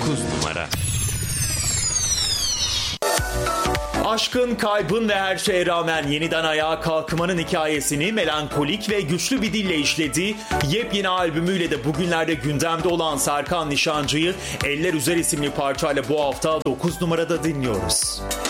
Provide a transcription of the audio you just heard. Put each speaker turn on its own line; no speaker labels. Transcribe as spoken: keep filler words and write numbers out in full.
dokuz numara.
Aşkın, kaybın ve her şeye rağmen yeniden ayağa kalkmanın hikayesini melankolik ve güçlü bir dille işledi. Yepyeni albümüyle de bugünlerde gündemde olan Serkan Nişancı'yı Eller Üzer isimli parçayla bu hafta dokuz numarada dinliyoruz.